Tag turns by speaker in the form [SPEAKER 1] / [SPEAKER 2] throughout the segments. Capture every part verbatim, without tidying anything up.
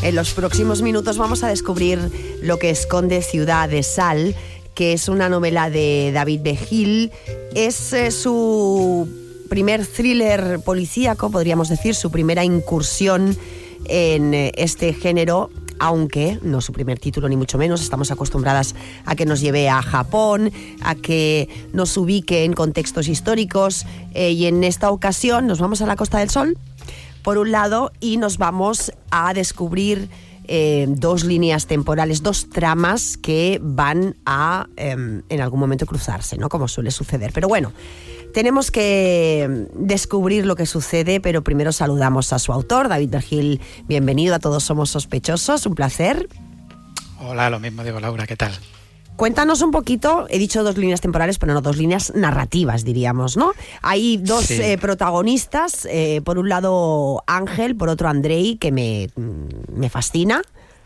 [SPEAKER 1] En los próximos minutos vamos a descubrir lo que esconde Ciudad de Sal, que es una novela de David Begil. Es eh, su primer thriller policíaco, podríamos decir, su primera incursión en eh, este género, aunque no su primer título ni mucho menos. Estamos acostumbradas a que nos lleve a Japón, a que nos ubique en contextos históricos, eh, y en esta ocasión nos vamos a la Costa del Sol, por un lado, y nos vamos a descubrir eh, dos líneas temporales, dos tramas que van a eh, en algún momento cruzarse, ¿no? Como suele suceder. Pero bueno, tenemos que descubrir lo que sucede, pero primero saludamos a su autor, David Begil. Bienvenido a Todos Somos Sospechosos, un placer.
[SPEAKER 2] Hola, lo mismo digo, Laura, ¿qué tal?
[SPEAKER 1] Cuéntanos un poquito, he dicho dos líneas temporales, pero no, dos líneas narrativas, diríamos, ¿no? Hay dos sí. eh, protagonistas, eh, por un lado Ángel, por otro Andrei, que me, me fascina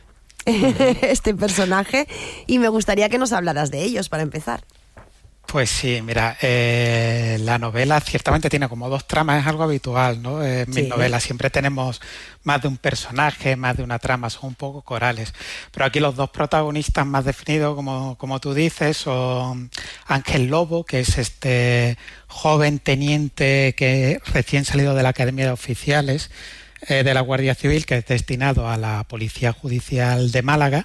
[SPEAKER 1] este personaje, y me gustaría que nos hablaras de ellos para empezar.
[SPEAKER 2] Pues sí, mira, eh, la novela ciertamente tiene como dos tramas, es algo habitual, ¿no? En mis sí. novelas siempre tenemos más de un personaje, más de una trama, son un poco corales. Pero aquí los dos protagonistas más definidos, como, como tú dices, son Ángel Lobo, que es este joven teniente que recién salido de la Academia de Oficiales eh, de la Guardia Civil, que es destinado a la Policía Judicial de Málaga.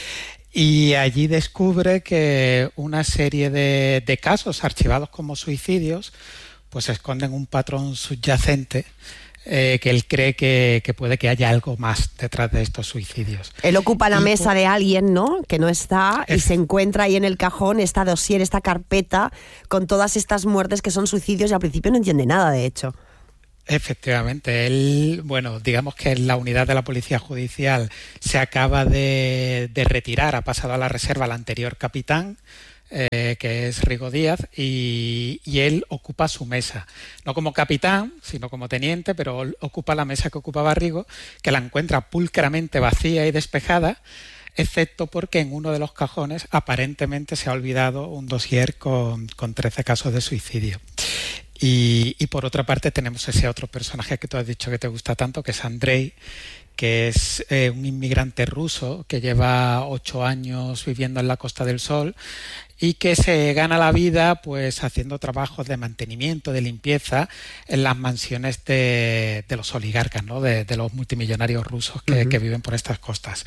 [SPEAKER 2] Y allí descubre que una serie de, de casos archivados como suicidios pues esconden un patrón subyacente eh, que él cree que, que puede que haya algo más detrás de estos suicidios.
[SPEAKER 1] Él ocupa la
[SPEAKER 2] y,
[SPEAKER 1] mesa de alguien, ¿no?, que no está, es... y se encuentra ahí en el cajón esta dossier, esta carpeta con todas estas muertes que son suicidios, y al principio no entiende nada, de hecho.
[SPEAKER 2] Efectivamente, él, bueno, digamos que la unidad de la Policía Judicial se acaba de, de retirar, ha pasado a la reserva el anterior capitán, eh, que es Rigo Díaz, y, y él ocupa su mesa, no como capitán, sino como teniente, pero ocupa la mesa que ocupaba Rigo, que la encuentra pulcramente vacía y despejada, excepto porque en uno de los cajones aparentemente se ha olvidado un dossier con, con trece casos de suicidio. Y, y por otra parte tenemos ese otro personaje que tú has dicho que te gusta tanto, que es Andrei, que es eh, un inmigrante ruso que lleva ocho años viviendo en la Costa del Sol y que se gana la vida pues haciendo trabajos de mantenimiento, de limpieza en las mansiones de, de los oligarcas, ¿no?, de, de los multimillonarios rusos que, uh-huh. que viven por estas costas.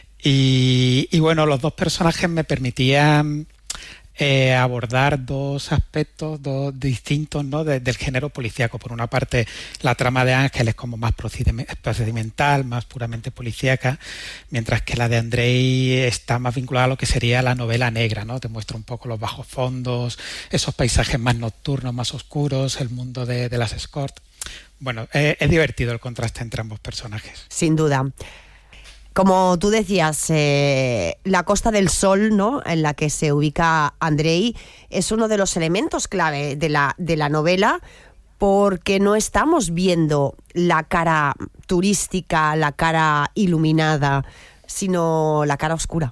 [SPEAKER 2] Y, y bueno, los dos personajes me permitían Eh, abordar dos aspectos dos distintos, ¿no?, de, del género policíaco. Por una parte, la trama de Ángel es como más procedimental, más puramente policíaca, mientras que la de Andrei está más vinculada a lo que sería la novela negra, ¿no? Te muestra un poco los bajos fondos, esos paisajes más nocturnos, más oscuros, el mundo de, de las escort. Bueno, eh, es divertido el contraste entre ambos personajes.
[SPEAKER 1] Sin duda. Como tú decías, eh, la Costa del Sol, ¿no?, en la que se ubica Andrei, es uno de los elementos clave de la, de la novela, porque no estamos viendo la cara turística, la cara iluminada, sino la cara oscura.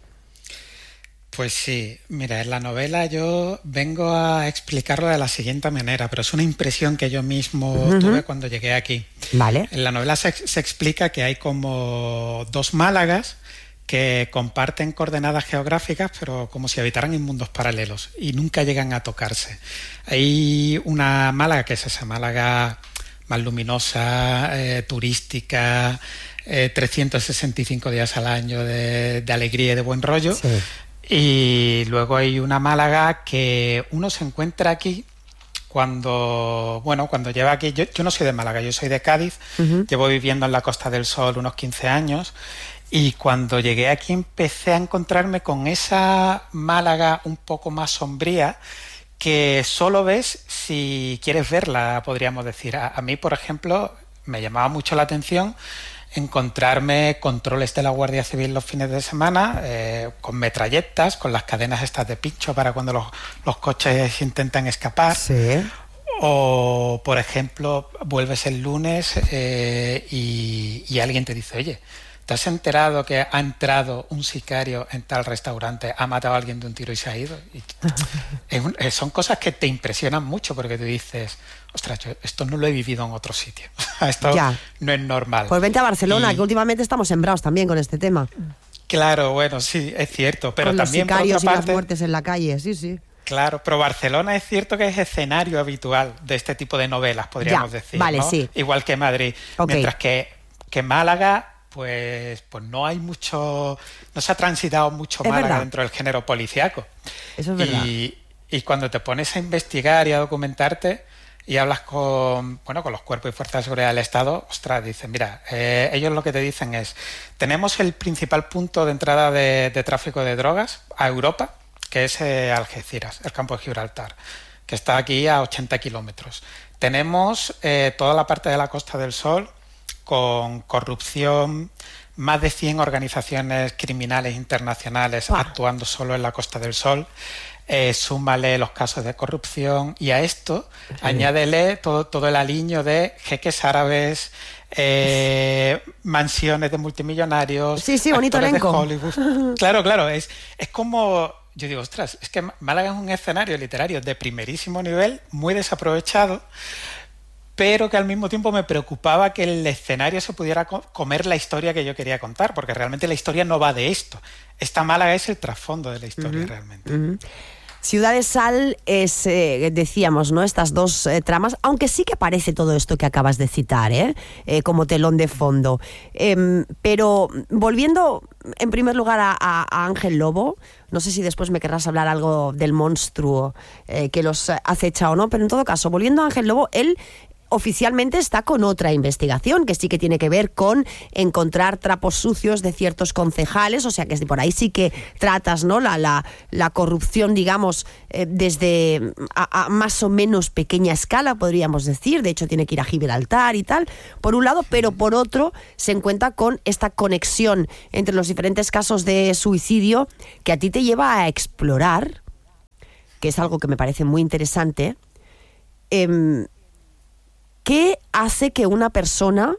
[SPEAKER 2] Pues sí, mira, en la novela yo vengo a explicarlo de la siguiente manera, pero es una impresión que yo mismo uh-huh. tuve cuando llegué aquí.
[SPEAKER 1] Vale.
[SPEAKER 2] En la novela se, se explica que hay como dos Málagas que comparten coordenadas geográficas, pero como si habitaran en mundos paralelos y nunca llegan a tocarse. Hay una Málaga que es esa Málaga más luminosa, eh, turística, eh, trescientos sesenta y cinco días al año de, de alegría y de buen rollo. Sí. Y luego hay una Málaga que uno se encuentra aquí cuando, bueno, cuando lleva aquí, yo, yo no soy de Málaga, yo soy de Cádiz, uh-huh. llevo viviendo en la Costa del Sol unos quince años, y cuando llegué aquí empecé a encontrarme con esa Málaga un poco más sombría que solo ves si quieres verla, podríamos decir. A, a mí, por ejemplo, me llamaba mucho la atención encontrarme controles de la Guardia Civil los fines de semana, eh, con metralletas, con las cadenas estas de pincho para cuando los, los coches intentan escapar.
[SPEAKER 1] Sí.
[SPEAKER 2] O, por ejemplo, vuelves el lunes eh, y, y alguien te dice, oye, ¿te has enterado que ha entrado un sicario en tal restaurante, ha matado a alguien de un tiro y se ha ido? Y es un, son cosas que te impresionan mucho porque tú dices, ostras, yo esto no lo he vivido en otro sitio. Esto ya no es normal.
[SPEAKER 1] Pues vente a Barcelona, y... que últimamente estamos sembrados también con este tema.
[SPEAKER 2] Claro, bueno, sí, es cierto, pero
[SPEAKER 1] con
[SPEAKER 2] también
[SPEAKER 1] los sicarios
[SPEAKER 2] por otra parte,
[SPEAKER 1] y las muertes en la calle, sí, sí.
[SPEAKER 2] Claro, pero Barcelona es cierto que es escenario habitual de este tipo de novelas, podríamos
[SPEAKER 1] ya,
[SPEAKER 2] decir,
[SPEAKER 1] vale,
[SPEAKER 2] ¿no?
[SPEAKER 1] Sí.
[SPEAKER 2] Igual que Madrid, okay. Mientras que, que Málaga, pues, pues no hay mucho, no se ha transitado mucho
[SPEAKER 1] es
[SPEAKER 2] Málaga
[SPEAKER 1] verdad.
[SPEAKER 2] dentro del género policíaco.
[SPEAKER 1] Eso es verdad.
[SPEAKER 2] Y, y cuando te pones a investigar y a documentarte y hablas con, bueno, con los cuerpos y fuerzas de seguridad del Estado, ostras, dicen, mira, eh, ellos lo que te dicen es, tenemos el principal punto de entrada de, de tráfico de drogas a Europa, que es eh, Algeciras, el campo de Gibraltar, que está aquí a ochenta kilómetros. Tenemos eh, toda la parte de la Costa del Sol con corrupción, más de cien organizaciones criminales internacionales wow. actuando solo en la Costa del Sol. Eh, súmale los casos de corrupción y a esto sí. añádele todo, todo el aliño de jeques árabes, eh, mansiones de multimillonarios,
[SPEAKER 1] sí, sí, bonito
[SPEAKER 2] actores
[SPEAKER 1] elenco.
[SPEAKER 2] de Hollywood. Claro, claro, es, es como... Yo digo, ostras, es que Málaga es un escenario literario de primerísimo nivel, muy desaprovechado, pero que al mismo tiempo me preocupaba que el escenario se pudiera comer la historia que yo quería contar, porque realmente la historia no va de esto. Esta Málaga es el trasfondo de la historia, uh-huh, realmente.
[SPEAKER 1] Uh-huh. Ciudad de Sal es, eh, decíamos, ¿no? Estas dos eh, tramas, aunque sí que aparece todo esto que acabas de citar, ¿eh? Eh, como telón de fondo. Eh, pero volviendo en primer lugar a, a, a Ángel Lobo, no sé si después me querrás hablar algo del monstruo eh, que los acecha o no, pero en todo caso, volviendo a Ángel Lobo, él oficialmente está con otra investigación que sí que tiene que ver con encontrar trapos sucios de ciertos concejales, o sea que por ahí sí que tratas, ¿no? la, la, la corrupción, digamos, eh, desde a, a más o menos pequeña escala, podríamos decir. De hecho tiene que ir a Gibraltar y tal, por un lado, pero por otro se encuentra con esta conexión entre los diferentes casos de suicidio que a ti te lleva a explorar, que es algo que me parece muy interesante. eh, ¿Qué hace que una persona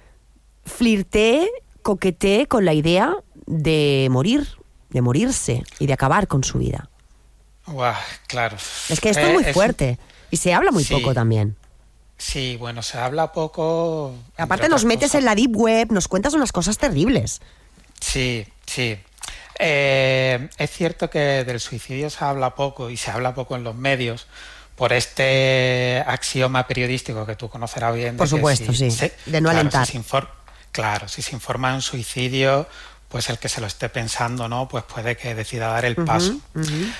[SPEAKER 1] flirtee, coquetee con la idea de morir, de morirse y de acabar con su vida?
[SPEAKER 2] Wow, claro.
[SPEAKER 1] Es que esto eh, es muy fuerte es... y se habla muy sí. poco también.
[SPEAKER 2] Sí, bueno, se habla poco.
[SPEAKER 1] Aparte nos metes cosas. en la deep web, nos cuentas unas cosas terribles.
[SPEAKER 2] Sí, sí. Eh, es cierto que del suicidio se habla poco y se habla poco en los medios, por este axioma periodístico que tú conocerás bien.
[SPEAKER 1] Por supuesto, si, sí, se, de no
[SPEAKER 2] claro,
[SPEAKER 1] alentar.
[SPEAKER 2] Si infor, claro, si se informa de un suicidio, pues el que se lo esté pensando, ¿no? Pues puede que decida dar el paso. Uh-huh, uh-huh.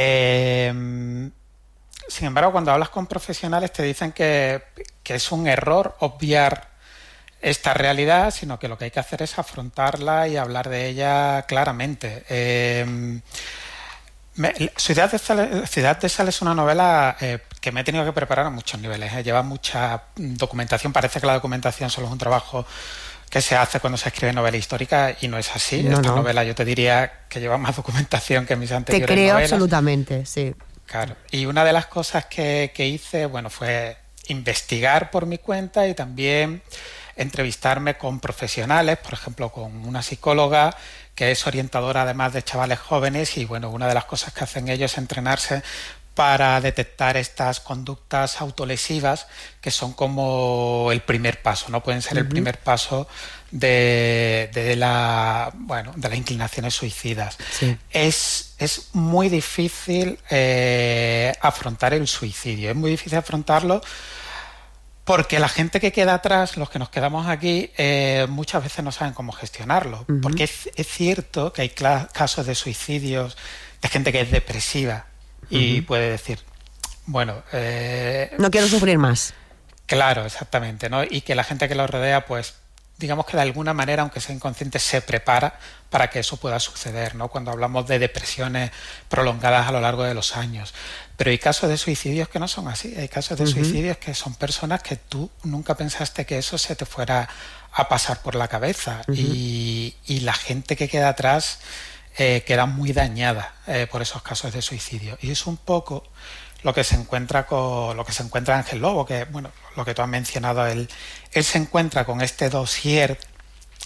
[SPEAKER 2] Eh, sin embargo, cuando hablas con profesionales te dicen que, que es un error obviar esta realidad, sino que lo que hay que hacer es afrontarla y hablar de ella claramente. Eh, Me, Ciudad, de Sal, Ciudad de Sal es una novela eh, que me he tenido que preparar a muchos niveles. Eh. Lleva mucha documentación. Parece que la documentación solo es un trabajo que se hace cuando se escribe novela histórica y no es así. No, Esta no. novela yo te diría que lleva más documentación que mis anteriores
[SPEAKER 1] Te creo
[SPEAKER 2] novelas.
[SPEAKER 1] Absolutamente, sí.
[SPEAKER 2] Claro. Y una de las cosas que, que hice, bueno, fue investigar por mi cuenta y también entrevistarme con profesionales, por ejemplo, con una psicóloga que es orientadora además de chavales jóvenes y bueno, una de las cosas que hacen ellos es entrenarse para detectar estas conductas autolesivas que son como el primer paso, ¿no? Pueden ser uh-huh. el primer paso de, de la bueno, de las inclinaciones suicidas. Sí. Es, es muy difícil eh, afrontar el suicidio, es muy difícil afrontarlo porque la gente que queda atrás, los que nos quedamos aquí, eh, muchas veces no saben cómo gestionarlo. Uh-huh. Porque es, es cierto que hay cl- casos de suicidios de gente que es depresiva uh-huh. y puede decir, bueno... Eh,
[SPEAKER 1] no quiero sufrir más.
[SPEAKER 2] Claro, exactamente, ¿no? Y que la gente que lo rodea, pues, digamos que de alguna manera, aunque sea inconsciente, se prepara para que eso pueda suceder, ¿no? Cuando hablamos de depresiones prolongadas a lo largo de los años. Pero hay casos de suicidios que no son así. Hay casos de uh-huh. suicidios que son personas que tú nunca pensaste que eso se te fuera a pasar por la cabeza. Uh-huh. Y, y la gente que queda atrás eh, queda muy dañada eh, por esos casos de suicidio. Y es un poco lo que se encuentra con lo que se encuentra Ángel Lobo, que bueno, lo que tú has mencionado, él, él se encuentra con este dossier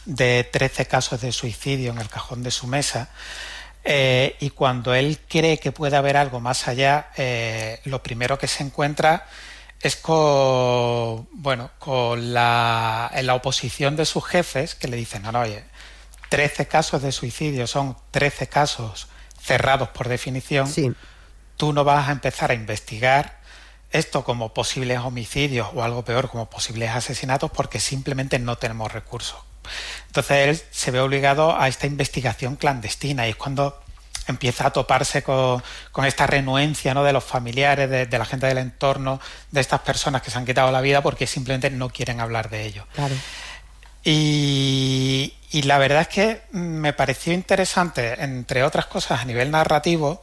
[SPEAKER 2] de trece casos de suicidio en el cajón de su mesa. Eh, y cuando él cree que puede haber algo más allá, eh, lo primero que se encuentra es con, bueno, con la, en la oposición de sus jefes, que le dicen, no, no, oye, trece casos de suicidio son trece casos cerrados por definición.
[SPEAKER 1] Sí.
[SPEAKER 2] Tú no vas a empezar a investigar esto como posibles homicidios o algo peor, como posibles asesinatos, porque simplemente no tenemos recursos. Entonces él se ve obligado a esta investigación clandestina y es cuando empieza a toparse con, con esta renuencia, ¿no?, de los familiares, de, de la gente del entorno, de estas personas que se han quitado la vida porque simplemente no quieren hablar de ello.
[SPEAKER 1] Claro.
[SPEAKER 2] Y, y la verdad es que me pareció interesante, entre otras cosas a nivel narrativo,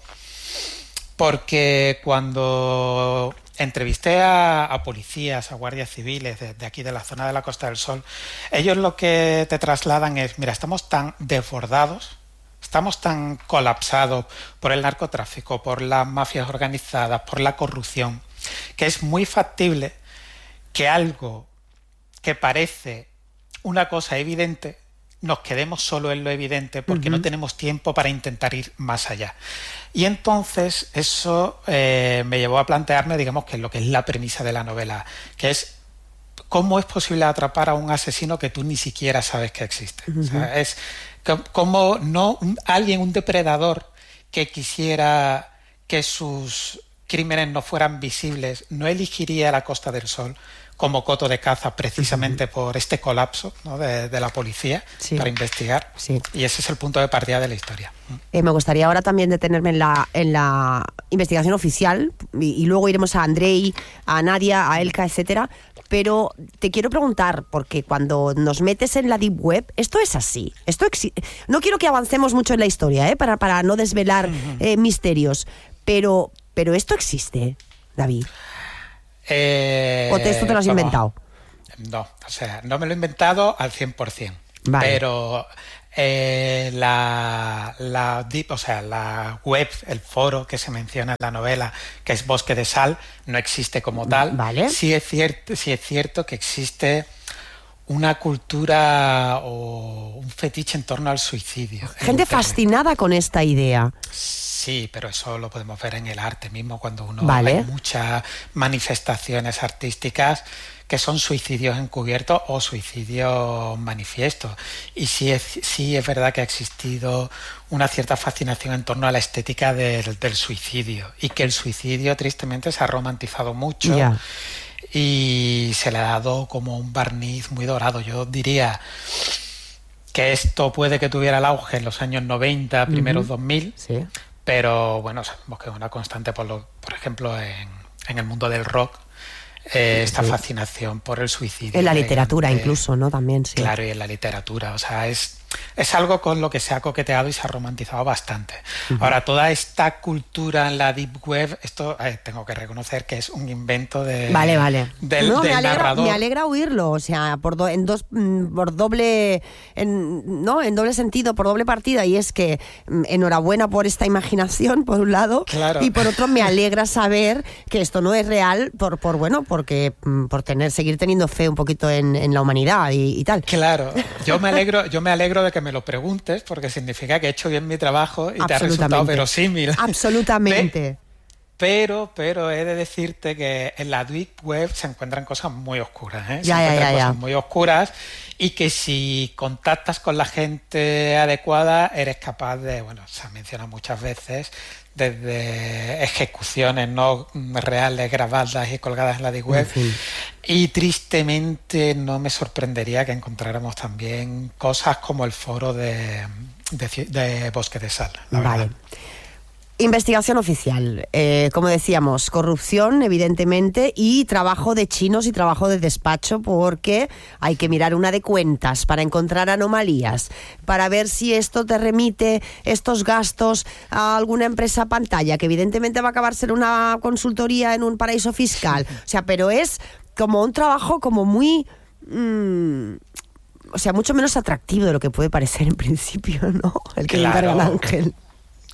[SPEAKER 2] porque cuando entrevisté a, a policías, a guardias civiles de, de aquí de la zona de la Costa del Sol, ellos lo que te trasladan es, mira, estamos tan desbordados, estamos tan colapsados por el narcotráfico, por las mafias organizadas, por la corrupción, que es muy factible que algo que parece una cosa evidente nos quedemos solo en lo evidente porque uh-huh. no tenemos tiempo para intentar ir más allá. Y entonces eso eh, me llevó a plantearme, digamos, que es lo que es la premisa de la novela, que es cómo es posible atrapar a un asesino que tú ni siquiera sabes que existe. Uh-huh. O sea, es como no un, alguien, un depredador que quisiera que sus crímenes no fueran visibles, no elegiría la Costa del Sol como coto de caza precisamente uh-huh. por este colapso, ¿no?, de, de la policía, sí. para investigar. Sí. Y ese es el punto de partida de la historia.
[SPEAKER 1] Eh, me gustaría ahora también detenerme en la, en la investigación oficial y, y luego iremos a Andrei, a Nadia, a Elka, etcétera. Pero te quiero preguntar, porque cuando nos metes en la Deep Web, esto es así. Esto exi- no quiero que avancemos mucho en la historia, ¿eh?, para, para no desvelar uh-huh. eh, misterios, pero, pero esto existe, David.
[SPEAKER 2] Eh,
[SPEAKER 1] ¿O te, esto te lo has
[SPEAKER 2] como,
[SPEAKER 1] inventado?
[SPEAKER 2] No, o sea, no me lo he inventado al cien por ciento.
[SPEAKER 1] Vale.
[SPEAKER 2] Pero eh, la, la deep, o sea, la web, el foro que se menciona en la novela, que es Bosque de Sal, no existe como tal.
[SPEAKER 1] Vale.
[SPEAKER 2] Sí es cierto, sí es cierto que existe una cultura o un fetiche en torno al suicidio.
[SPEAKER 1] Gente fascinada con esta idea.
[SPEAKER 2] Sí, pero eso lo podemos ver en el arte mismo, cuando uno
[SPEAKER 1] vale.
[SPEAKER 2] hay muchas manifestaciones artísticas que son suicidios encubiertos o suicidios manifiestos. Y sí es, sí es verdad que ha existido una cierta fascinación en torno a la estética del, del suicidio, y que el suicidio tristemente se ha romantizado mucho.
[SPEAKER 1] Yeah.
[SPEAKER 2] Y se le ha dado como un barniz muy dorado. Yo diría que esto puede que tuviera el auge en los años noventa, primeros uh-huh. dos mil,
[SPEAKER 1] sí.
[SPEAKER 2] pero bueno, sabemos que es una constante, por, lo, por ejemplo, en, en el mundo del rock, eh, esta sí. fascinación por el suicidio.
[SPEAKER 1] En la literatura
[SPEAKER 2] de,
[SPEAKER 1] incluso, ¿no? También, sí.
[SPEAKER 2] Claro, y en la literatura. O sea, es, es algo con lo que se ha coqueteado y se ha romantizado bastante. Uh-huh. Ahora, toda esta cultura en la Deep Web, esto eh, tengo que reconocer que es un invento de,
[SPEAKER 1] vale, vale.
[SPEAKER 2] del,
[SPEAKER 1] no,
[SPEAKER 2] del
[SPEAKER 1] me alegra,
[SPEAKER 2] narrador.
[SPEAKER 1] Me alegra oírlo, o sea, por, do, en dos, por doble en, no, en doble sentido, por doble partida, y es que enhorabuena por esta imaginación, por un lado,
[SPEAKER 2] claro.
[SPEAKER 1] y por otro me alegra saber que esto no es real, por, por bueno, porque por tener, seguir teniendo fe un poquito en, en la humanidad y, y tal.
[SPEAKER 2] Claro, yo me alegro, yo me alegro de que me lo preguntes, porque significa que he hecho bien mi trabajo y te ha resultado verosímil.
[SPEAKER 1] Absolutamente.
[SPEAKER 2] Pero, pero he de decirte que en la Deep Web se encuentran cosas muy oscuras, ¿eh? Se
[SPEAKER 1] ya,
[SPEAKER 2] encuentran
[SPEAKER 1] ya, ya,
[SPEAKER 2] cosas
[SPEAKER 1] ya.
[SPEAKER 2] muy oscuras, y que si contactas con la gente adecuada eres capaz de, bueno, se ha mencionado muchas veces, desde ejecuciones no reales grabadas y colgadas en la Deep Web. En fin. Y tristemente no me sorprendería que encontráramos también cosas como el foro de, de, de Bosque de Sal, la
[SPEAKER 1] vale.
[SPEAKER 2] verdad.
[SPEAKER 1] Investigación oficial, eh, como decíamos, corrupción evidentemente, y trabajo de chinos y trabajo de despacho, porque hay que mirar una de cuentas para encontrar anomalías, para ver si esto te remite estos gastos a alguna empresa pantalla, que evidentemente va a acabar ser una consultoría en un paraíso fiscal. O sea, pero es como un trabajo como muy... Mmm, o sea, mucho menos atractivo de lo que puede parecer en principio, ¿no? El que
[SPEAKER 2] claro.
[SPEAKER 1] le encarga al Ángel.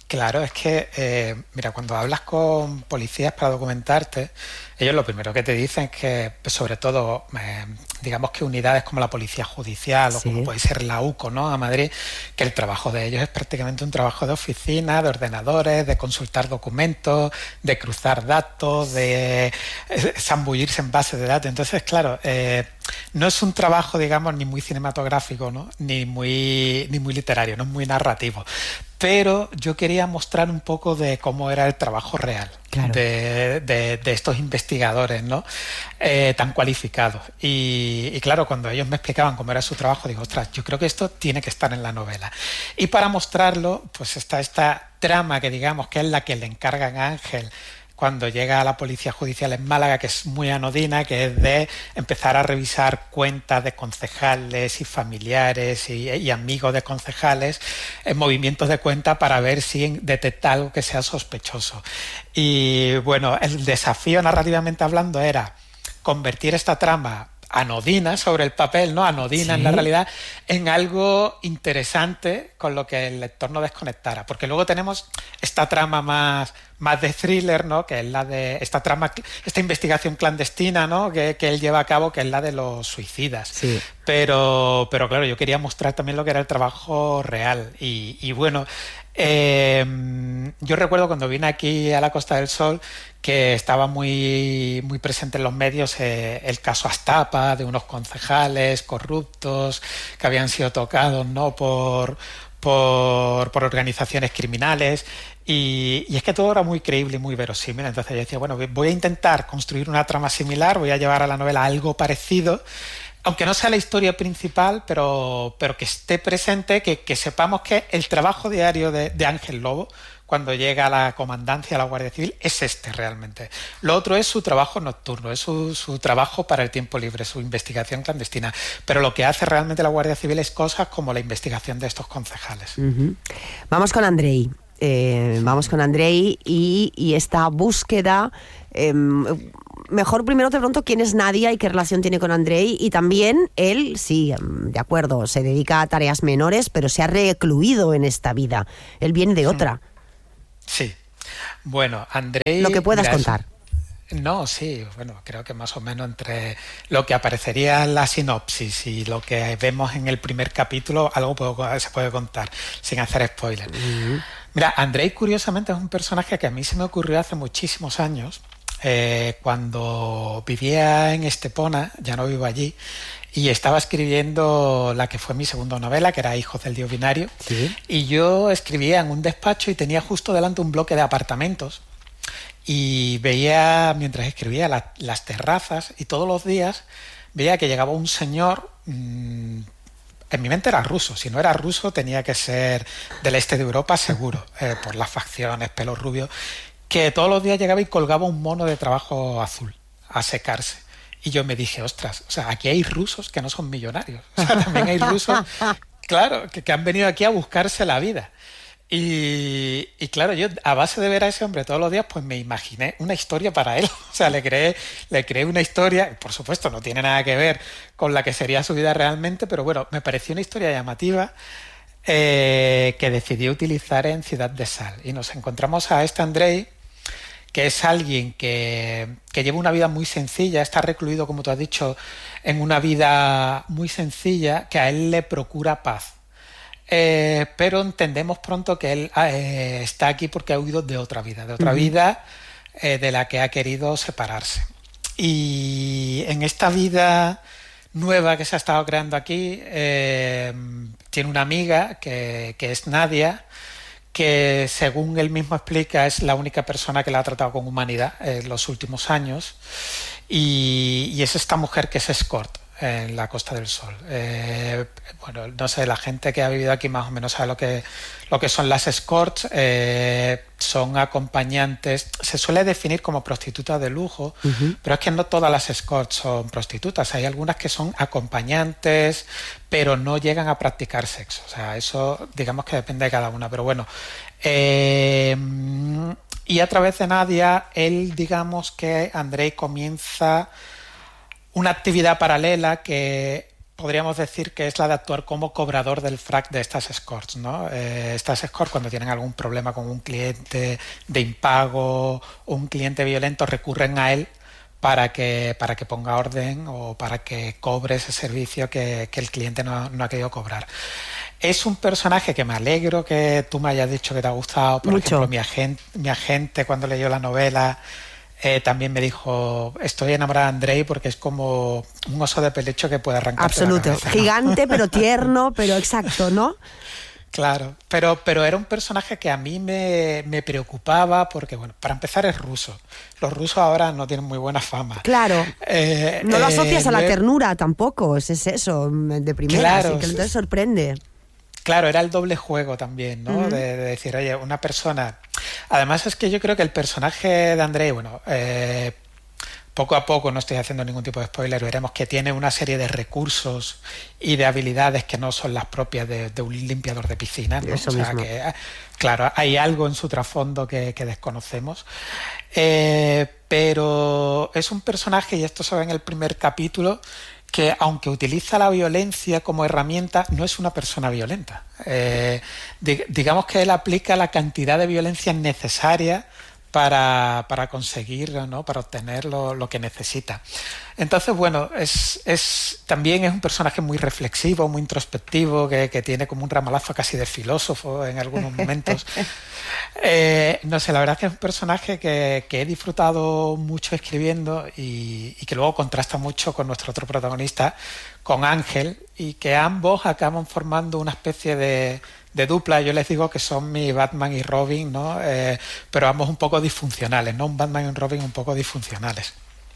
[SPEAKER 2] Claro, es que, eh, mira, cuando hablas con policías para documentarte, ellos lo primero que te dicen es que, pues, sobre todo, eh, digamos que unidades como la Policía Judicial o
[SPEAKER 1] Sí.
[SPEAKER 2] como puede ser la U C O, ¿no?, a Madrid, que el trabajo de ellos es prácticamente un trabajo de oficina, de ordenadores, de consultar documentos, de cruzar datos, de eh, zambullirse en bases de datos. Entonces, claro, eh, no es un trabajo, digamos, ni muy cinematográfico, ¿no?, ni muy, ni muy literario, no es muy narrativo. Pero yo quería mostrar un poco de cómo era el trabajo real, claro, de, de, de estos investigadores, ¿no?, eh, tan cualificados. Y, y claro, cuando ellos me explicaban cómo era su trabajo, digo, ostras, yo creo que esto tiene que estar en la novela. Y para mostrarlo, pues está esta trama que digamos que es la que le encargan a Ángel cuando llega a la Policía Judicial en Málaga, que es muy anodina, que es de empezar a revisar cuentas de concejales y familiares y, y amigos de concejales, en movimientos de cuenta para ver si detecta algo que sea sospechoso. Y bueno, el desafío narrativamente hablando era convertir esta trama anodina sobre el papel, ¿no?, anodina sí. en la realidad, en algo interesante con lo que el lector no desconectara. Porque luego tenemos esta trama más, más de thriller, ¿no?, que es la de esta trama, esta investigación clandestina, ¿no?, que, que él lleva a cabo, que es la de los suicidas. Sí. Pero, pero claro, yo quería mostrar también lo que era el trabajo real. Y, y bueno, eh, yo recuerdo cuando vine aquí a la Costa del Sol que estaba muy, muy presente en los medios eh, el caso Astapa, de unos concejales corruptos que habían sido tocados, ¿no?, por, por, por organizaciones criminales. Y, y es que todo era muy creíble y muy verosímil. Entonces yo decía, bueno, voy a intentar construir una trama similar, voy a llevar a la novela algo parecido, aunque no sea la historia principal, pero, pero que esté presente, que, que sepamos que el trabajo diario de, de Ángel Lobo, cuando llega a la comandancia, a la Guardia Civil, es este realmente. Lo otro es su trabajo nocturno, es su, su trabajo para el tiempo libre, su investigación clandestina. Pero lo que hace realmente la Guardia Civil es cosas como la investigación de estos concejales.
[SPEAKER 1] Uh-huh. Vamos con Andrei. Eh, vamos con Andrei y, y esta búsqueda. Eh, mejor primero te pregunto quién es Nadia y qué relación tiene con Andrei, y también él, sí, de acuerdo, se dedica a tareas menores, pero se ha recluido en esta vida. Él viene de otra.
[SPEAKER 2] Sí. Bueno, Andrei...
[SPEAKER 1] Lo que puedas
[SPEAKER 2] mira,
[SPEAKER 1] contar.
[SPEAKER 2] Es, no, sí, bueno, creo que más o menos entre lo que aparecería en la sinopsis y lo que vemos en el primer capítulo, algo puedo, se puede contar, sin hacer spoiler. Uh-huh. Mira, Andrei, curiosamente, es un personaje que a mí se me ocurrió hace muchísimos años, eh, cuando vivía en Estepona, ya no vivo allí, y estaba escribiendo la que fue mi segunda novela, que era Hijos del Dios Binario. ¿Sí? Y yo escribía en un despacho y tenía justo delante un bloque de apartamentos y veía, mientras escribía, la, las terrazas, y todos los días veía que llegaba un señor, mmm, en mi mente era ruso, si no era ruso tenía que ser del este de Europa seguro, eh, por las facciones, pelo rubio, que todos los días llegaba y colgaba un mono de trabajo azul a secarse. Y yo me dije, ostras, o sea, aquí hay rusos que no son millonarios. O sea, también hay rusos, claro, que, que han venido aquí a buscarse la vida. Y, y claro, yo a base de ver a ese hombre todos los días, pues me imaginé una historia para él. O sea, le creé, le creé una historia, por supuesto no tiene nada que ver con la que sería su vida realmente, pero bueno, me pareció una historia llamativa, eh, que decidí utilizar en Ciudad de Sal. Y nos encontramos a este Andrei, que es alguien que, que lleva una vida muy sencilla, está recluido, como tú has dicho, en una vida muy sencilla que a él le procura paz. Eh, pero entendemos pronto que él eh, está aquí porque ha huido de otra vida, de otra uh-huh. vida eh, de la que ha querido separarse. Y en esta vida nueva que se ha estado creando aquí, eh, tiene una amiga que, que es Nadia, que según él mismo explica es la única persona que la ha tratado con humanidad en los últimos años, y, y es esta mujer que es escort en la Costa del Sol. Eh, bueno, no sé, la gente que ha vivido aquí más o menos sabe lo que, lo que son las escorts. Eh, son acompañantes, se suele definir como prostitutas de lujo, uh-huh. pero es que no todas las escorts son prostitutas, hay algunas que son acompañantes, pero no llegan a practicar sexo. O sea, eso digamos que depende de cada una, pero bueno. Eh, y a través de Nadia, él, digamos que Andrei comienza una actividad paralela que podríamos decir que es la de actuar como cobrador del frac de estas escorts, ¿no? Eh, estas escorts, cuando tienen algún problema con un cliente de impago o un cliente violento, recurren a él para que, para que ponga orden o para que cobre ese servicio que, que el cliente no, no ha querido cobrar. Es un personaje que me alegro que tú me hayas dicho que te ha gustado. Por
[SPEAKER 1] Mucho.
[SPEAKER 2] ejemplo, mi agente, mi agente cuando leyó la novela eh, también me dijo, estoy enamorada de Andrei porque es como un oso de peluche que puede arrancar.
[SPEAKER 1] Absoluto,
[SPEAKER 2] cabeza, ¿no?
[SPEAKER 1] Gigante, pero tierno, pero exacto, ¿no?
[SPEAKER 2] Claro, pero, pero era un personaje que a mí me, me preocupaba porque, bueno, para empezar es ruso. Los rusos ahora no tienen muy buena fama.
[SPEAKER 1] Claro,
[SPEAKER 2] eh,
[SPEAKER 1] no lo asocias
[SPEAKER 2] eh,
[SPEAKER 1] a la
[SPEAKER 2] le...
[SPEAKER 1] ternura tampoco, es eso, de primera,
[SPEAKER 2] claro,
[SPEAKER 1] así que entonces sorprende.
[SPEAKER 2] Claro, era el doble juego también, ¿no? Uh-huh. De, de decir, oye, una persona... Además es que yo creo que el personaje de Andrei, bueno, eh, poco a poco, no estoy haciendo ningún tipo de spoiler, veremos que tiene una serie de recursos y de habilidades que no son las propias de, de un limpiador de piscina, ¿no?
[SPEAKER 1] Eso
[SPEAKER 2] o sea,
[SPEAKER 1] mismo.
[SPEAKER 2] que, claro, hay algo en su trasfondo que, que desconocemos. Eh, pero es un personaje, y esto se ve en el primer capítulo, que aunque utiliza la violencia como herramienta, no es una persona violenta. Eh, di- digamos que él aplica la cantidad de violencia necesaria para, para conseguir, ¿no? Para obtener lo, lo que necesita. Entonces, bueno, es, es también es un personaje muy reflexivo, muy introspectivo, que, que tiene como un ramalazo casi de filósofo en algunos momentos. Eh, no sé, la verdad es que es un personaje que, que he disfrutado mucho escribiendo y, y que luego contrasta mucho con nuestro otro protagonista, con Ángel, y que ambos acaban formando una especie de, de dupla. Yo les digo que son mi Batman y Robin, ¿no? Eh, pero ambos un poco disfuncionales, ¿no? Un Batman y un Robin un poco disfuncionales.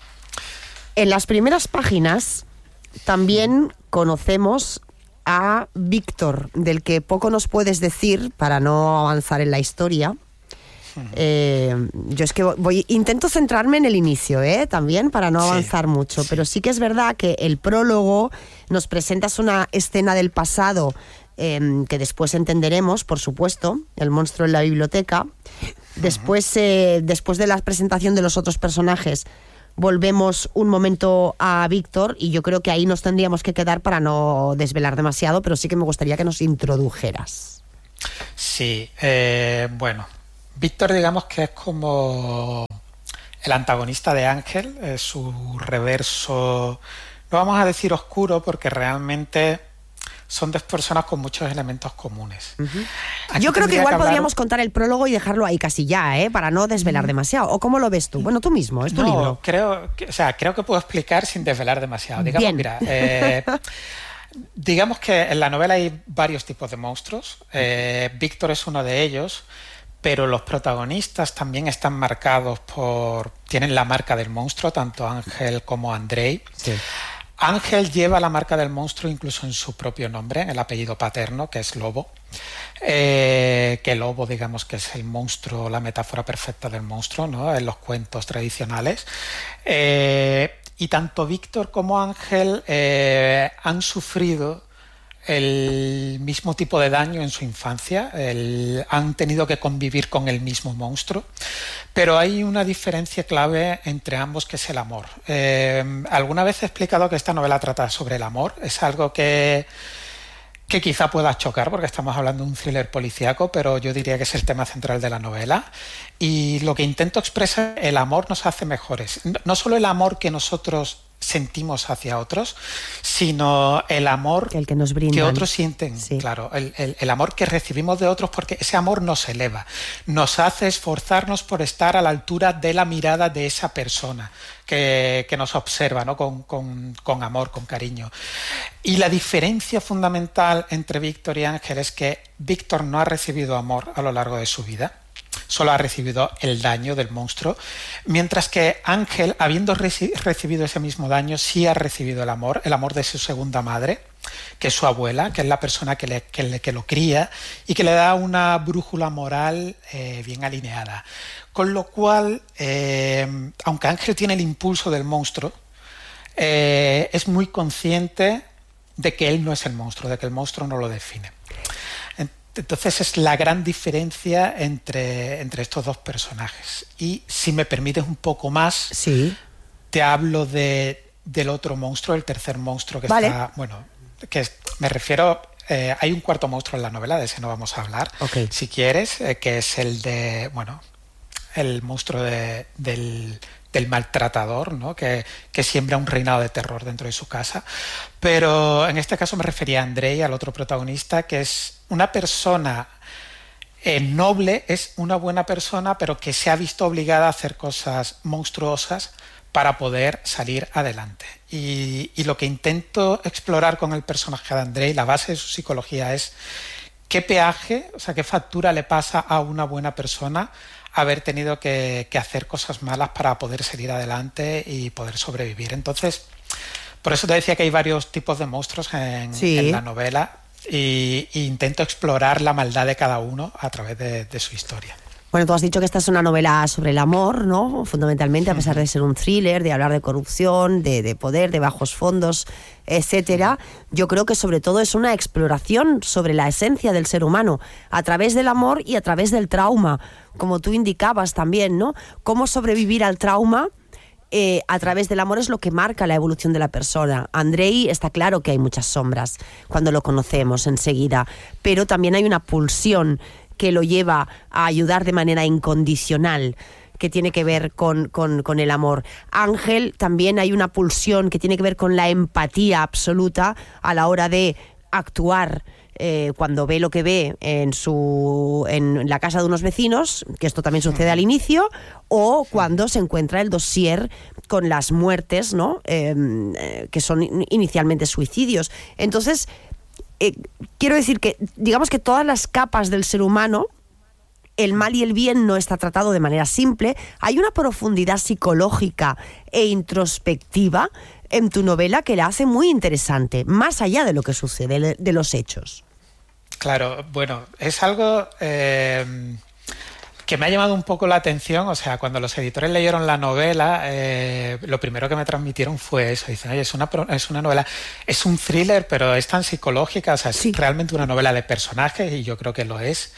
[SPEAKER 1] En las primeras páginas también conocemos a Víctor, del que poco nos puedes decir para no avanzar en la historia. Uh-huh. Eh, yo es que voy, intento centrarme en el inicio, ¿eh? También para no avanzar sí, mucho, sí. Pero sí que es verdad que el prólogo nos presentas una escena del pasado eh, que después entenderemos, por supuesto, el monstruo en la biblioteca. Después, eh, después de la presentación de los otros personajes, volvemos un momento a Víctor y yo creo que ahí nos tendríamos que quedar para no desvelar demasiado, pero sí que me gustaría que nos introdujeras.
[SPEAKER 2] Sí, eh, bueno, Víctor digamos que es como el antagonista de Ángel, es su reverso, no vamos a decir oscuro porque realmente son dos personas con muchos elementos comunes.
[SPEAKER 1] Uh-huh. Yo creo que igual que hablar... podríamos contar el prólogo y dejarlo ahí casi ya, ¿eh? Para no desvelar mm. demasiado. ¿O cómo lo ves tú? Bueno, tú mismo, es tu
[SPEAKER 2] no,
[SPEAKER 1] libro.
[SPEAKER 2] Creo que, o sea, creo que puedo explicar sin desvelar demasiado. Digamos,
[SPEAKER 1] Bien.
[SPEAKER 2] mira, eh, digamos que en la novela hay varios tipos de monstruos. Eh, Víctor es uno de ellos, pero los protagonistas también están marcados por... tienen la marca del monstruo, tanto Ángel como Andrei.
[SPEAKER 1] Sí.
[SPEAKER 2] Ángel lleva la marca del monstruo incluso en su propio nombre, en el apellido paterno, que es Lobo. Eh, que Lobo, digamos que es el monstruo, la metáfora perfecta del monstruo, ¿no? En los cuentos tradicionales. Eh, y tanto Víctor como Ángel eh, han sufrido el mismo tipo de daño en su infancia, el, han tenido que convivir con el mismo monstruo, pero hay una diferencia clave entre ambos que es el amor. Eh, alguna vez he explicado que esta novela trata sobre el amor, es algo que, que quizá pueda chocar porque estamos hablando de un thriller policíaco, pero yo diría que es el tema central de la novela y lo que intento expresar, el amor nos hace mejores, no solo el amor que nosotros sentimos hacia otros, sino el amor
[SPEAKER 1] el que, nos brindan.
[SPEAKER 2] que otros sienten,
[SPEAKER 1] sí.
[SPEAKER 2] claro, el, el, el amor que recibimos de otros, porque ese amor nos eleva, nos hace esforzarnos por estar a la altura de la mirada de esa persona que, que nos observa, ¿no? con, con, con amor, con cariño. Y la diferencia fundamental entre Víctor y Ángel es que Víctor no ha recibido amor a lo largo de su vida, solo ha recibido el daño del monstruo, mientras que Ángel, habiendo reci- recibido ese mismo daño, sí ha recibido el amor, el amor de su segunda madre, que es su abuela, que es la persona que, le, que, le, que lo cría y que le da una brújula moral eh, bien alineada. Con lo cual, eh, aunque Ángel tiene el impulso del monstruo, eh, es muy consciente de que él no es el monstruo, de que el monstruo no lo define. Entonces es la gran diferencia entre, entre estos dos personajes. Y si me permites un poco más,
[SPEAKER 1] sí.
[SPEAKER 2] te hablo de, del otro monstruo, el tercer monstruo que
[SPEAKER 1] vale.
[SPEAKER 2] está... Bueno, que me refiero... Eh, hay un cuarto monstruo en la novela, de ese no vamos a hablar,
[SPEAKER 1] okay.
[SPEAKER 2] si quieres, eh, que es el de, bueno, el monstruo de, del, del maltratador, ¿no? que, que siembra un reinado de terror dentro de su casa. Pero en este caso me refería a Andrei, al otro protagonista, que es una persona eh, noble, es una buena persona, pero que se ha visto obligada a hacer cosas monstruosas para poder salir adelante. Y, y lo que intento explorar con el personaje de Andrei, la base de su psicología, es qué peaje, o sea, qué factura le pasa a una buena persona haber tenido que, que hacer cosas malas para poder salir adelante y poder sobrevivir. Entonces, por eso te decía que hay varios tipos de monstruos en, sí. en la novela, y, y intento explorar la maldad de cada uno a través de, de su historia.
[SPEAKER 1] Bueno, tú has dicho que esta es una novela sobre el amor, ¿no? Fundamentalmente, a pesar de ser un thriller, de hablar de corrupción, de, de poder, de bajos fondos, etcétera. Yo creo que sobre todo es una exploración sobre la esencia del ser humano, a través del amor y a través del trauma, como tú indicabas también, ¿no? Cómo sobrevivir al trauma eh, a través del amor es lo que marca la evolución de la persona. Andrei, está claro que hay muchas sombras cuando lo conocemos enseguida, pero también hay una pulsión que lo lleva a ayudar de manera incondicional, que tiene que ver con, con, con el amor. Ángel, también hay una pulsión que tiene que ver con la empatía absoluta a la hora de actuar eh, cuando ve lo que ve en, su, en la casa de unos vecinos, que esto también sucede al inicio, o cuando se encuentra el dossier con las muertes, ¿no? eh, que son inicialmente suicidios. Entonces, Eh, quiero decir que, digamos que todas las capas del ser humano, el mal y el bien no está tratado de manera simple. Hay una profundidad psicológica e introspectiva en tu novela que la hace muy interesante, más allá de lo que sucede, de los hechos.
[SPEAKER 2] Claro, bueno, es algo eh, que me ha llamado un poco la atención. O sea, cuando los editores leyeron la novela, eh, lo primero que me transmitieron fue eso. Dicen, oye, es una, es una novela, es un thriller, pero es tan psicológica, o sea, es sí. realmente una novela de personajes, y yo creo que lo es.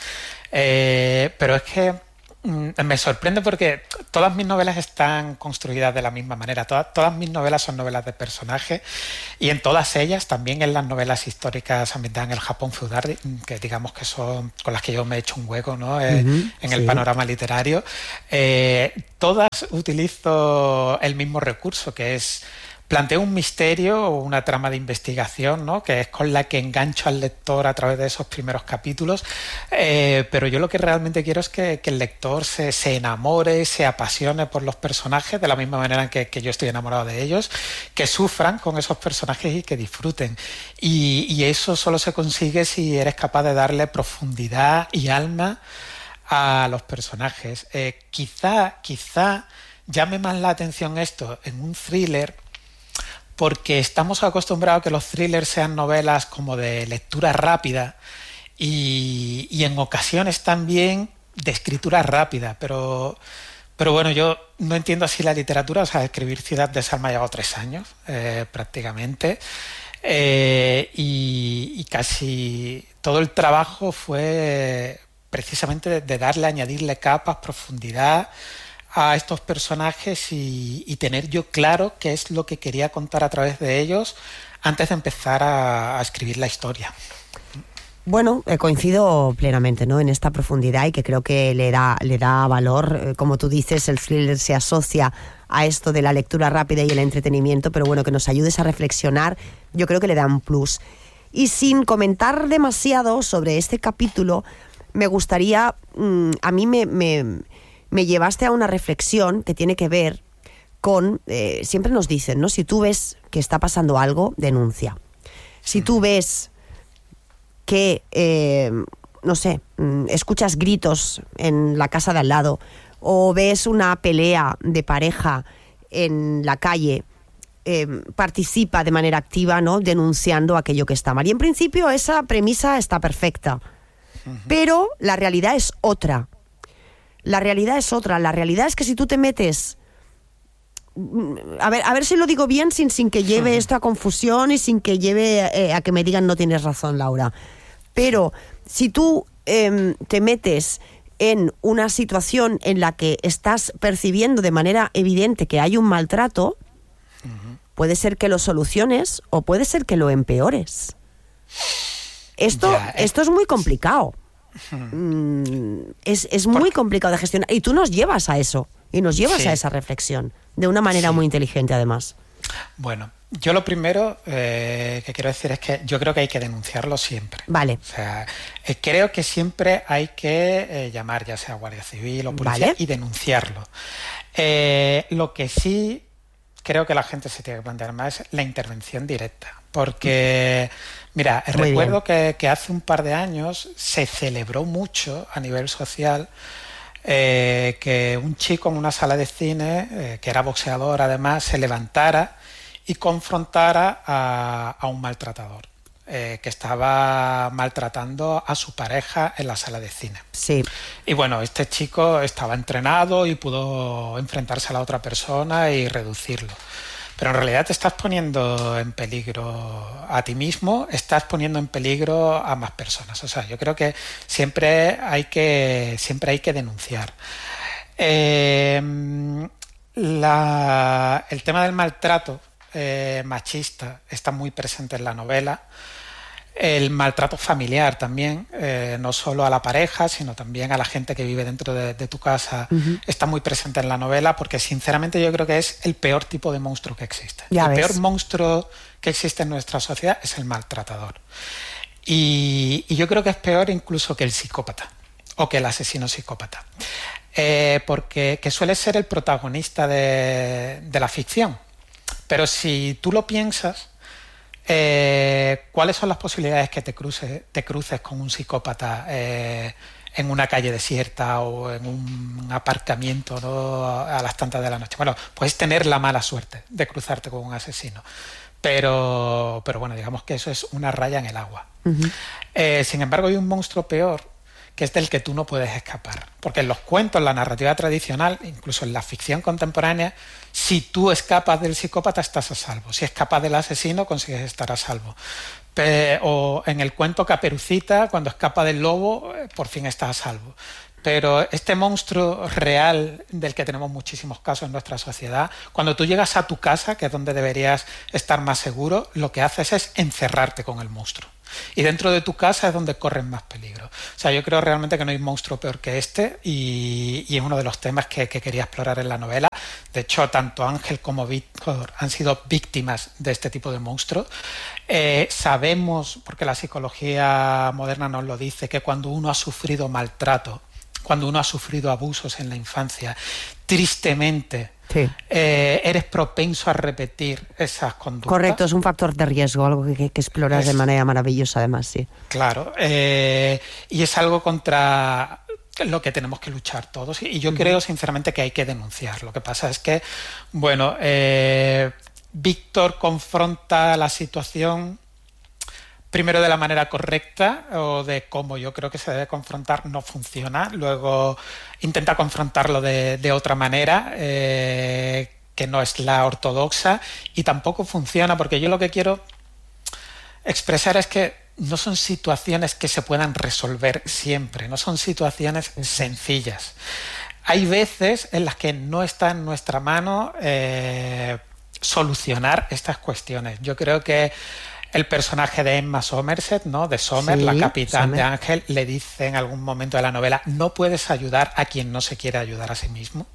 [SPEAKER 2] Eh, pero es que me sorprende porque todas mis novelas están construidas de la misma manera. Todas, todas mis novelas son novelas de personajes, y en todas ellas, también en las novelas históricas ambientadas en el Japón feudal, que digamos que son con las que yo me he hecho un hueco, ¿no? eh, uh-huh, en el sí. panorama literario, eh, todas utilizo el mismo recurso, que es planteo un misterio o una trama de investigación, ¿no? Que es con la que engancho al lector a través de esos primeros capítulos, eh, pero yo lo que realmente quiero es que, que el lector se, se enamore, se apasione por los personajes de la misma manera en que, que yo estoy enamorado de ellos, que sufran con esos personajes y que disfruten. Y, y eso solo se consigue si eres capaz de darle profundidad y alma a los personajes. Eh, quizá, quizá llame más la atención esto en un thriller, porque estamos acostumbrados a que los thrillers sean novelas como de lectura rápida y, y en ocasiones también de escritura rápida, pero, pero bueno, yo no entiendo así la literatura. O sea, escribir Ciudad de Sal me ha llevado tres años eh, prácticamente, eh, y, y casi todo el trabajo fue precisamente de, de darle, añadirle capas, profundidad a estos personajes y, y tener yo claro qué es lo que quería contar a través de ellos antes de empezar a, a escribir la historia.
[SPEAKER 1] Bueno, eh, coincido plenamente, ¿no?, en esta profundidad, y que creo que le da, le da valor. Eh, como tú dices, el thriller se asocia a esto de la lectura rápida y el entretenimiento, pero bueno, que nos ayudes a reflexionar, yo creo que le da un plus. Y sin comentar demasiado sobre este capítulo, me gustaría, mmm, a mí me... me me llevaste a una reflexión que tiene que ver con, eh, siempre nos dicen, ¿no? Si tú ves que está pasando algo, denuncia. Si tú ves que, eh, no sé, escuchas gritos en la casa de al lado, o ves una pelea de pareja en la calle, eh, participa de manera activa, ¿no?, denunciando aquello que está mal. Y en principio esa premisa está perfecta, uh-huh. pero la realidad es otra. La realidad es otra. La realidad es que si tú te metes... A ver, a ver si lo digo bien sin, sin que lleve sí. esto a confusión y sin que lleve eh, a que me digan no tienes razón, Laura. Pero si tú eh, te metes en una situación en la que estás percibiendo de manera evidente que hay un maltrato, uh-huh. puede ser que lo soluciones o puede ser que lo empeores. Esto,
[SPEAKER 2] Ya, eh.
[SPEAKER 1] esto es muy complicado. Mm, es, es muy complicado de gestionar. Y tú nos llevas a eso. Y nos llevas
[SPEAKER 2] Sí.
[SPEAKER 1] a esa reflexión. De una manera
[SPEAKER 2] Sí.
[SPEAKER 1] muy inteligente, además.
[SPEAKER 2] Bueno, yo lo primero eh, que quiero decir es que yo creo que hay que denunciarlo siempre.
[SPEAKER 1] Vale.
[SPEAKER 2] O sea, eh, creo que siempre hay que eh, llamar, ya sea Guardia Civil o policía,
[SPEAKER 1] Vale.
[SPEAKER 2] y denunciarlo. Eh, lo que sí creo que la gente se tiene que plantear más es la intervención directa. Porque, mira,
[SPEAKER 1] Muy
[SPEAKER 2] recuerdo que, que hace un par de años se celebró mucho a nivel social eh, que un chico en una sala de cine, eh, que era boxeador además, se levantara y confrontara a, a un maltratador eh, que estaba maltratando a su pareja en la sala de cine.
[SPEAKER 1] Sí.
[SPEAKER 2] Y bueno, este chico estaba entrenado y pudo enfrentarse a la otra persona y reducirlo. Pero en realidad te estás poniendo en peligro a ti mismo, estás poniendo en peligro a más personas. O sea, yo creo que siempre hay que, siempre hay que denunciar. Eh, la, el tema del maltrato eh, machista está muy presente en la novela. El maltrato familiar también, eh, no solo a la pareja, sino también a la gente que vive dentro de, de tu casa, uh-huh. está muy presente en la novela, porque sinceramente yo creo que es el peor tipo de monstruo que existe.
[SPEAKER 1] Ya
[SPEAKER 2] el
[SPEAKER 1] ves.
[SPEAKER 2] peor monstruo que existe en nuestra sociedad es el maltratador. Y, y yo creo que es peor incluso que el psicópata o que el asesino psicópata. Eh, porque que suele ser el protagonista de, de la ficción. Pero si tú lo piensas, Eh, ¿cuáles son las posibilidades que te cruces, te cruces con un psicópata eh, en una calle desierta o en un aparcamiento, ¿no?, a las tantas de la noche? Bueno, puedes tener la mala suerte de cruzarte con un asesino, pero, pero bueno, digamos que eso es una raya en el agua. Uh-huh. Eh, sin embargo, hay un monstruo peor, que es del que tú no puedes escapar. Porque en los cuentos, en la narrativa tradicional, incluso en la ficción contemporánea, si tú escapas del psicópata estás a salvo. Si escapas del asesino consigues estar a salvo. Pe- o en el cuento Caperucita, cuando escapa del lobo, por fin está a salvo. Pero este monstruo real, del que tenemos muchísimos casos en nuestra sociedad, cuando tú llegas a tu casa, que es donde deberías estar más seguro, lo que haces es encerrarte con el monstruo. Y dentro de tu casa es donde corren más peligro. O sea, yo creo realmente que no hay monstruo peor que este, y, y es uno de los temas que, que quería explorar en la novela. De hecho, tanto Ángel como Víctor han sido víctimas de este tipo de monstruo. Eh, sabemos, porque la psicología moderna nos lo dice, que cuando uno ha sufrido maltrato, cuando uno ha sufrido abusos en la infancia, tristemente sí. eh, eres propenso a repetir esas conductas.
[SPEAKER 1] Correcto, es un factor de riesgo, algo que, que exploras es, de manera maravillosa además, sí.
[SPEAKER 2] Claro, eh, y es algo contra lo que tenemos que luchar todos, y yo uh-huh. creo sinceramente que hay que denunciar. Lo que pasa es que, bueno, eh, Víctor confronta la situación primero de la manera correcta, o de cómo yo creo que se debe confrontar, no funciona. Luego intenta confrontarlo de, de otra manera, eh, que no es la ortodoxa, y tampoco funciona, porque yo lo que quiero expresar es que no son situaciones que se puedan resolver siempre, no son situaciones sencillas. Hay veces en las que no está en nuestra mano eh, solucionar estas cuestiones. Yo creo que el personaje de Emma Somerset, ¿no?, de Sommer, sí, la capitán Sommer. de Ángel, le dice en algún momento de la novela: no puedes ayudar a quien no se quiere ayudar a sí mismo.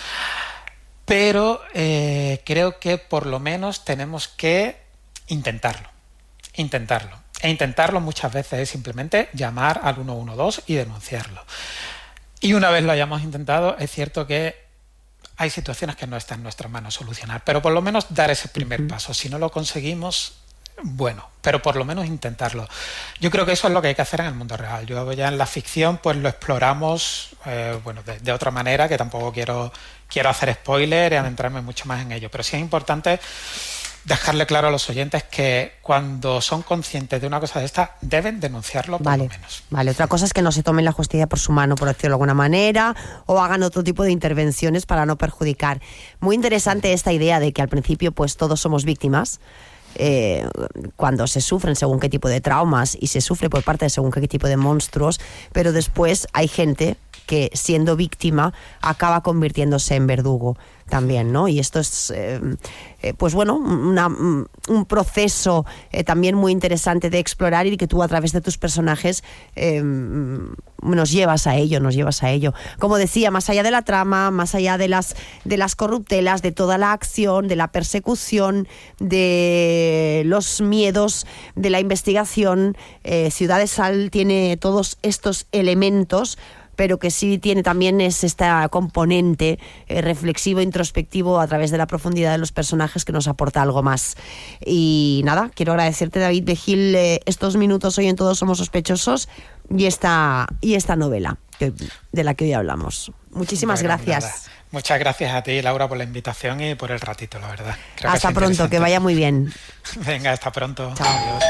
[SPEAKER 2] Pero eh, creo que por lo menos tenemos que intentarlo. Intentarlo. E intentarlo muchas veces es simplemente llamar al uno uno dos y denunciarlo. Y una vez lo hayamos intentado, es cierto que hay situaciones que no están en nuestras manos solucionar, pero por lo menos dar ese primer uh-huh. paso. Si no lo conseguimos, bueno, pero por lo menos intentarlo. Yo creo que eso es lo que hay que hacer en el mundo real. Yo ya en la ficción pues lo exploramos eh, bueno, de, de otra manera, que tampoco quiero, quiero hacer spoiler y adentrarme mucho más en ello, pero sí es importante dejarle claro a los oyentes que cuando son conscientes de una cosa de esta, deben denunciarlo por
[SPEAKER 1] vale,
[SPEAKER 2] lo menos.
[SPEAKER 1] Vale, otra cosa es que no se tomen la justicia por su mano, por decirlo de alguna manera, o hagan otro tipo de intervenciones para no perjudicar. Muy interesante esta idea de que al principio pues todos somos víctimas, eh, cuando se sufren según qué tipo de traumas y se sufre por parte de según qué tipo de monstruos, pero después hay gente que siendo víctima acaba convirtiéndose en verdugo también, ¿no? Y esto es, eh, eh, pues bueno, una, un proceso eh, también muy interesante de explorar y que tú a través de tus personajes eh, nos llevas a ello, nos llevas a ello. Como decía, más allá de la trama, más allá de las, de las corruptelas, de toda la acción, de la persecución, de los miedos, de la investigación, eh, Ciudad de Sal tiene todos estos elementos, pero que sí tiene también es esta componente eh, reflexivo, introspectivo a través de la profundidad de los personajes que nos aporta algo más. Y nada, quiero agradecerte, David Begil, eh, estos minutos hoy en Todos Somos Sospechosos y esta, y esta novela que, de la que hoy hablamos. Muchísimas bueno, gracias.
[SPEAKER 2] Nada. Muchas gracias a ti, Laura, por la invitación y por el ratito, la verdad. Creo
[SPEAKER 1] hasta
[SPEAKER 2] que
[SPEAKER 1] pronto, que vaya muy bien.
[SPEAKER 2] Venga, hasta pronto.
[SPEAKER 1] Chao.
[SPEAKER 2] Adiós.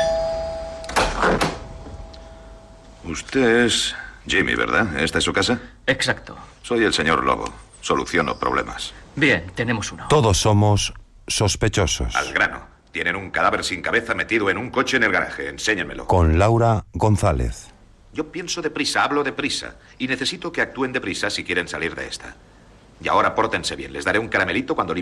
[SPEAKER 3] Usted es Jimmy, ¿verdad? ¿Esta es su casa?
[SPEAKER 4] Exacto.
[SPEAKER 3] Soy el señor Lobo. Soluciono problemas.
[SPEAKER 4] Bien, tenemos uno.
[SPEAKER 5] Todos somos sospechosos.
[SPEAKER 3] Al grano. Tienen un cadáver sin cabeza metido en un coche en el garaje. Enséñenmelo.
[SPEAKER 5] Con Laura González.
[SPEAKER 3] Yo pienso deprisa, hablo deprisa. Y necesito que actúen deprisa si quieren salir de esta. Y ahora pórtense bien. Les daré un caramelito cuando